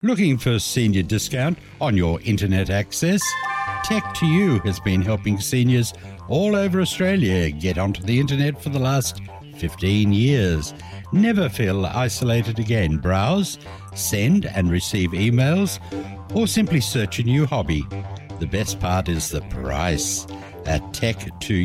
Looking for senior discount on your internet access? Tech2U has been helping seniors all over Australia get onto the internet for the last 15 years. Never feel isolated again. Browse, send and receive emails, or simply search a new hobby. The best part is the price. At Tech2U,